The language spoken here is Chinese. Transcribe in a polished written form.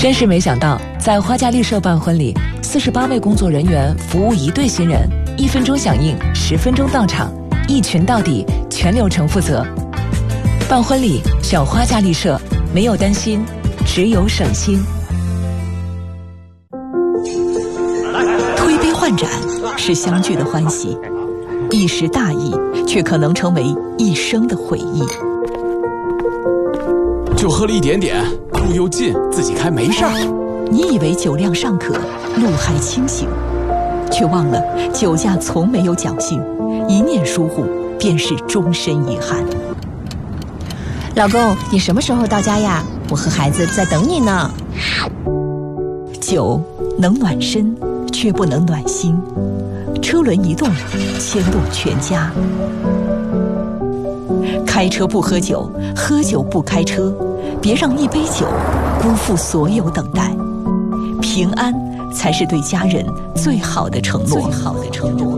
真是没想到，在花家丽舍办婚礼，48位工作人员服务1对新人，1分钟响应，10分钟到场，一群到底，全流程负责。办婚礼选花家丽舍，没有担心，只有省心。 推杯换盏是相聚的欢喜，一时大意却可能成为一生的回忆。 就喝了一点点，路又近，自己开没事儿。 你以为酒量尚可，路还清醒，却忘了酒驾从没有侥幸，一念疏忽便是终身遗憾。 老公，你什么时候到家呀？我和孩子在等你呢。 酒能暖身，却不能暖心。车轮一动，牵动全家。开车不喝酒，喝酒不开车，别让一杯酒辜负所有等待。平安才是对家人最好的承诺。